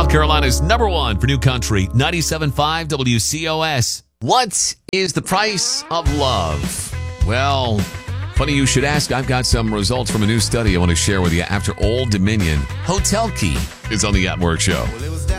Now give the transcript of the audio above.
South Carolina's number one for new country, 97.5 WCOS. What is the price of love? Well, funny you should ask. I've got some results from a new study I want to share with you after Old Dominion Hotel Key is on the At Work Show.